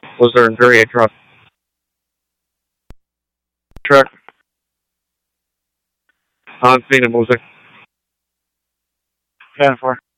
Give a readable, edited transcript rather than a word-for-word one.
Was there a truck? Truck. On scene and music. 10-4.